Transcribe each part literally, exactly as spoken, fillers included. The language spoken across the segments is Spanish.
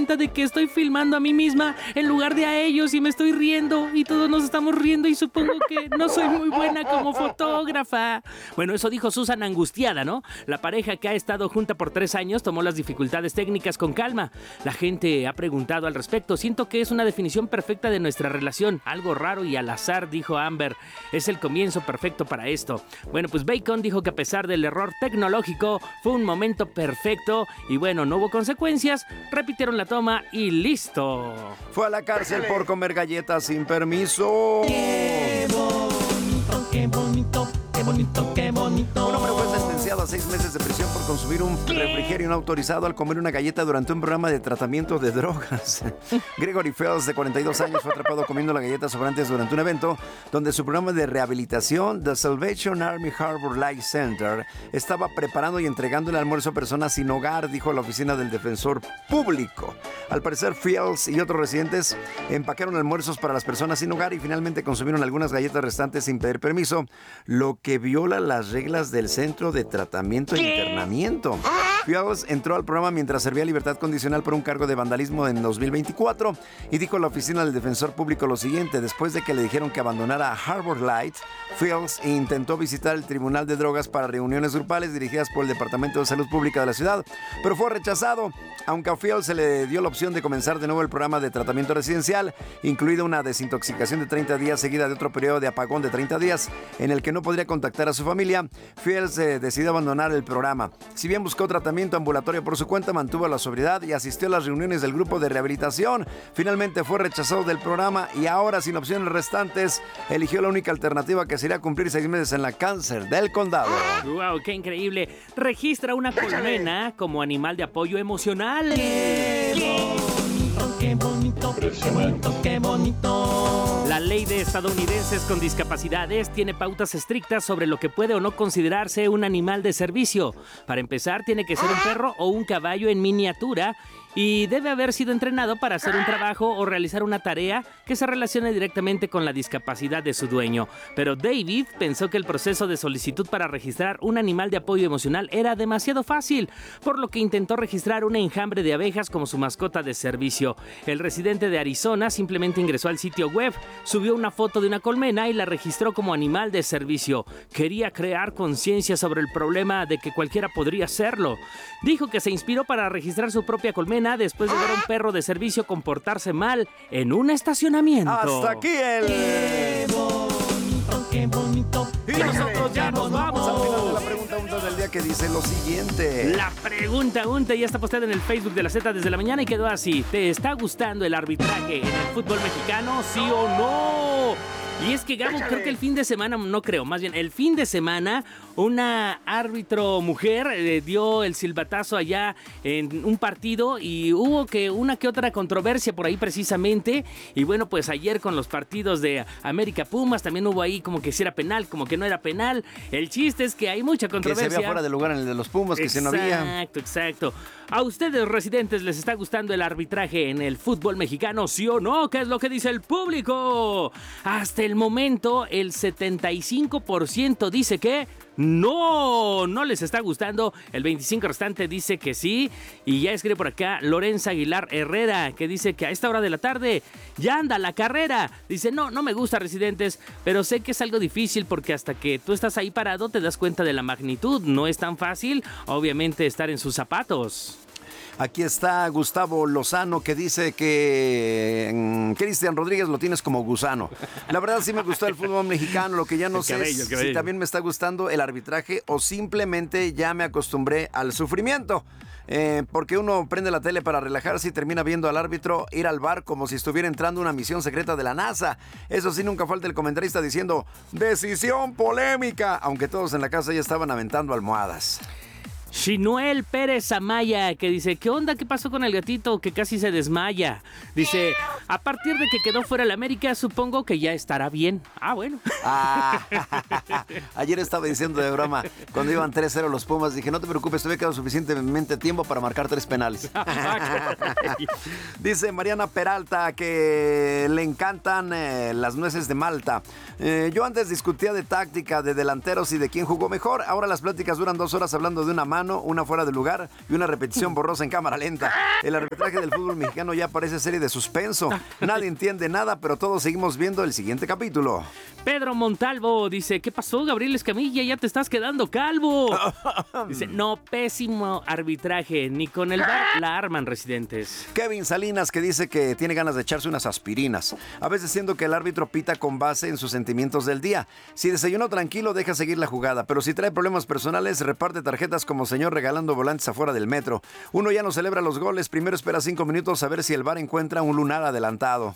cuenta de que estoy filmando a mí misma en lugar de a ellos y me estoy riendo y todos nos estamos riendo y supongo que no soy muy buena como fotógrafa. Bueno, eso dijo Susan angustiada, ¿no? La pareja, que ha estado junta por tres años, tomó las dificultades técnicas con calma. La gente ha preguntado al respecto. Siento que es una definición perfecta de nuestra relación. Algo raro y al azar, dijo Amber. Es el comienzo perfecto para esto. Bueno, pues Bacon dijo que a pesar del error tecnológico, fue un momento perfecto y bueno, no hubo consecuencias, repitieron la toma y listo. Fue a la cárcel por comer galletas sin permiso. ¡Qué bonito, qué bonito, qué bonito, qué bonito! Un hombre fue sentenciado a seis meses de prisión por consumir un ¿Qué? refrigerio no autorizado al comer una galleta durante un programa de tratamiento de drogas. Gregory Fells, de cuarenta y dos años, fue atrapado comiendo la galleta sobrantes durante un evento donde su programa de rehabilitación, The Salvation Army Harbor Life Center, estaba preparando y entregando el almuerzo a personas sin hogar, dijo la oficina del defensor público. Al parecer, Fells y otros residentes empacaron almuerzos para las personas sin hogar y finalmente consumieron algunas galletas restantes sin pedir permiso, lo que viola las reglas del Centro de Tratamiento e Internamiento. Fells entró al programa mientras servía libertad condicional por un cargo de vandalismo en dos mil veinticuatro y dijo a la oficina del defensor público lo siguiente: después de que le dijeron que abandonara Harbor Light, Fells intentó visitar el Tribunal de Drogas para reuniones grupales dirigidas por el Departamento de Salud Pública de la ciudad, pero fue rechazado. Aunque a Fells se le dio la opción de comenzar de nuevo el programa de tratamiento residencial, incluida una desintoxicación de treinta días seguida de otro periodo de apagón de treinta días en el que no podría contactar a su familia, Fells eh, decidió abandonar el programa. Si bien buscó tratamiento ambulatorio por su cuenta, mantuvo la sobriedad y asistió a las reuniones del grupo de rehabilitación. Finalmente fue rechazado del programa y ahora, sin opciones restantes, eligió la única alternativa, que sería cumplir seis meses en la cárcel del condado. ¡Wow! ¡Qué increíble! Registra una colmena como animal de apoyo emocional. ¡Qué bonito, qué bonito, qué bonito, qué bonito! La ley de estadounidenses con discapacidades tiene pautas estrictas sobre lo que puede o no considerarse un animal de servicio. Para empezar, tiene que ser un perro o un caballo en miniatura y debe haber sido entrenado para hacer un trabajo o realizar una tarea que se relacione directamente con la discapacidad de su dueño. Pero David pensó que el proceso de solicitud para registrar un animal de apoyo emocional era demasiado fácil, por lo que intentó registrar un enjambre de abejas como su mascota de servicio. El residente de Arizona simplemente ingresó al sitio web, subió una foto de una colmena y la registró como animal de servicio. Quería crear conciencia sobre el problema de que cualquiera podría hacerlo. Dijo que se inspiró para registrar su propia colmena después de ver a un perro de servicio comportarse mal en un estacionamiento. Hasta aquí el... ¡Qué bonito, qué bonito! Y nosotros ya nos vamos al final de la pregunta unta del día, que dice lo siguiente. La pregunta unta ya está posteada en el Facebook de la Z desde la mañana y quedó así: ¿te está gustando el arbitraje en el fútbol mexicano, sí o no? Y es que, Gabo, creo que el fin de semana, no creo, más bien el fin de semana, una árbitro mujer eh, dio el silbatazo allá en un partido y hubo que una que otra controversia por ahí precisamente. Y bueno, pues ayer con los partidos de América Pumas también hubo ahí como que si era penal, como que no era penal. El chiste es que hay mucha controversia. Que se había fuera de lugar en el de los Pumas, que exacto, si no había. Exacto, exacto. ¿A ustedes, residentes, les está gustando el arbitraje en el fútbol mexicano, sí o no? ¿Qué es lo que dice el público? Hasta el momento, el setenta y cinco por ciento dice que no, no les está gustando. El veinticinco por ciento restante dice que sí. Y ya escribe por acá Lorenza Aguilar Herrera, que dice que a esta hora de la tarde ya anda la carrera. Dice, no, no me gusta, residentes, pero sé que es algo difícil porque hasta que tú estás ahí parado te das cuenta de la magnitud. No es tan fácil, obviamente, estar en sus zapatos. Aquí está Gustavo Lozano, que dice que mm, Cristian Rodríguez lo tienes como gusano. La verdad sí me gustó el fútbol mexicano, lo que ya no el sé cabello, es si también me está gustando el arbitraje o simplemente ya me acostumbré al sufrimiento. Eh, porque uno prende la tele para relajarse y termina viendo al árbitro ir al bar como si estuviera entrando a una misión secreta de la NASA. Eso sí, nunca falta el comentarista diciendo decisión polémica, aunque todos en la casa ya estaban aventando almohadas. Shinuel Pérez Amaya, que dice, ¿qué onda? ¿Qué pasó con el gatito que casi se desmaya? Dice, a partir de que quedó fuera el América, supongo que ya estará bien. Ah, bueno. Ah, ayer estaba diciendo de broma, cuando iban tres cero los Pumas, dije, no te preocupes, te había quedado suficientemente tiempo para marcar tres penales. Dice Mariana Peralta que le encantan eh, las nueces de Malta. Eh, yo antes discutía de táctica, de delanteros y de quién jugó mejor. Ahora las pláticas duran dos horas hablando de una marca mano, una fuera de lugar y una repetición borrosa en cámara lenta. El arbitraje del fútbol mexicano ya parece serie de suspenso. Nadie entiende nada, pero todos seguimos viendo el siguiente capítulo. Pedro Montalvo dice, ¿qué pasó, Gabriel Escamilla? Ya te estás quedando calvo. Dice, no, pésimo arbitraje, ni con el V A R la arman, residentes. Kevin Salinas, que dice que tiene ganas de echarse unas aspirinas. A veces siento que el árbitro pita con base en sus sentimientos del día. Si desayunó tranquilo, deja seguir la jugada, pero si trae problemas personales, reparte tarjetas como señor regalando volantes afuera del metro. Uno ya no celebra los goles, primero espera cinco minutos a ver si el V A R encuentra un lunar adelantado.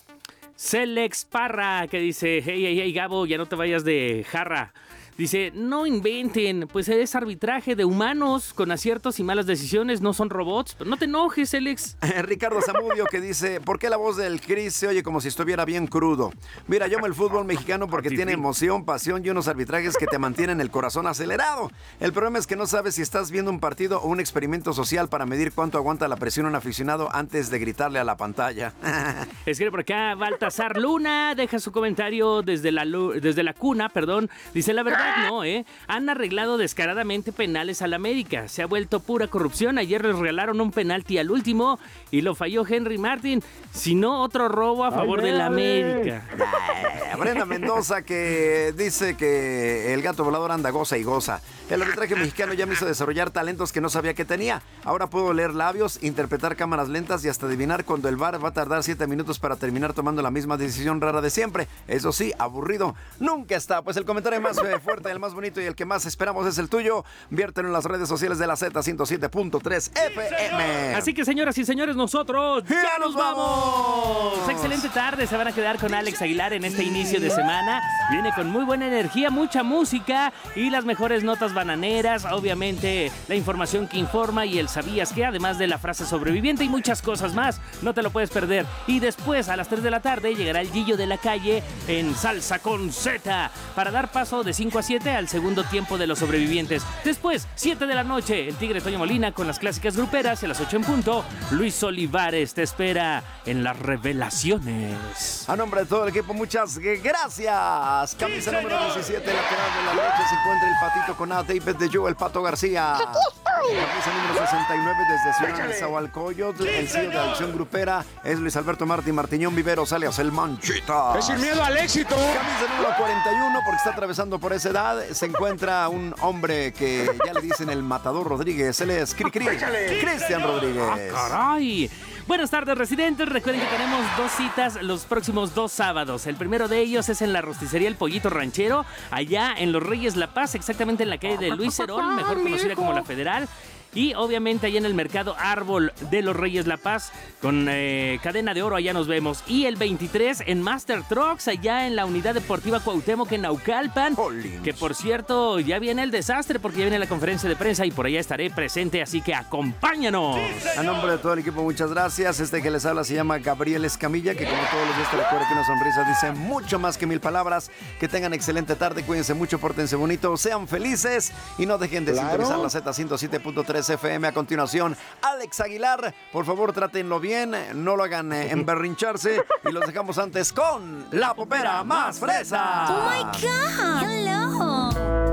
Celex Parra, que dice, hey, hey, hey, Gabo, ya no te vayas de jarra. Dice, no inventen, pues es arbitraje de humanos con aciertos y malas decisiones, no son robots. Pero no te enojes, Alex. Ricardo Zamudio, que dice, ¿por qué la voz del Chris se oye como si estuviera bien crudo? Mira, yo amo el fútbol mexicano porque tiene emoción, pasión y unos arbitrajes que te mantienen el corazón acelerado. El problema es que no sabes si estás viendo un partido o un experimento social para medir cuánto aguanta la presión un aficionado antes de gritarle a la pantalla. Escribe por acá Baltasar Luna, deja su comentario desde la, desde la cuna, perdón. Dice, la verdad, no, ¿eh? Han arreglado descaradamente penales al América. Se ha vuelto pura corrupción. Ayer les regalaron un penalti al último y lo falló Henry Martin. Si no, otro robo a favor del América. Ay, Brenda Mendoza, que dice que el gato volador anda goza y goza. El arbitraje mexicano ya me hizo desarrollar talentos que no sabía que tenía. Ahora puedo leer labios, interpretar cámaras lentas y hasta adivinar cuando el V A R va a tardar siete minutos para terminar tomando la misma decisión rara de siempre. Eso sí, aburrido nunca está. Pues el comentario más eh, fuerte, el más bonito y el que más esperamos es el tuyo. Viértelo en las redes sociales de la Z ciento siete punto tres F M. Así que, señoras y señores, nosotros ¡ya, ya nos vamos! Excelente tarde, se van a quedar con Alex Aguilar en este inicio de semana. Viene con muy buena energía, mucha música y las mejores notas bananeras. Obviamente, la información que informa y el sabías que, además de la frase sobreviviente y muchas cosas más. No te lo puedes perder. Y después, a las tres de la tarde, llegará el Gillo de la Calle en Salsa con Z para dar paso de cinco a siete al segundo tiempo de los sobrevivientes. Después, siete de la noche, el Tigre Toño Molina con las clásicas gruperas y a las ocho en punto, Luis Olivares te espera en las revelaciones. A nombre de todo el equipo, muchas gracias. Camisa sí, número diecisiete, lateral de la derecha, se encuentra el patito con A. David de Joe, el Pato García. Camisa número sesenta y nueve desde Ciudad de Zahualcóyotl, el C E O de Adicción Grupera es Luis Alberto Martín Martiñón Viveros, alias el Manchita. Es sin miedo al éxito. Camisa número cuarenta y uno, porque está atravesando por esa edad, se encuentra un hombre que ya le dicen el Matador Rodríguez, él es Cri Cri, Cristian Rodríguez. ¡Ah, caray! Buenas tardes, residentes. Recuerden que tenemos dos citas los próximos dos sábados. El primero de ellos es en la rosticería El Pollito Ranchero, allá en Los Reyes La Paz, exactamente en la calle de Luis Cerón, mejor conocida como La Federal. Y obviamente allá en el mercado Árbol de Los Reyes La Paz, con eh, Cadena de Oro, allá nos vemos. Y el veintitrés en Master Trucks, allá en la Unidad Deportiva Cuauhtémoc en Naucalpan. Hollins. Que por cierto, ya viene el desastre porque ya viene la conferencia de prensa y por allá estaré presente, así que acompáñanos. A nombre de todo el equipo, muchas gracias. Este que les habla se llama Gabriel Escamilla, que como todos los días te recuerda que una sonrisa dice mucho más que mil palabras. Que tengan excelente tarde, cuídense mucho, pórtense bonito, sean felices y no dejen de ¿Claro? sintonizar la Z ciento siete punto tres F M. A continuación, Alex Aguilar, por favor trátenlo bien, no lo hagan eh, emberrincharse y los dejamos antes con la popera más fresa. Oh my God, hello.